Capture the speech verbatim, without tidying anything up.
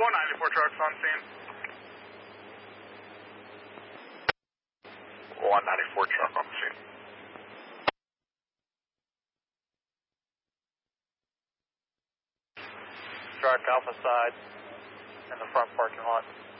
one ninety-four trucks on scene. one ninety-four truck on scene. Truck Alpha side in the front parking lot.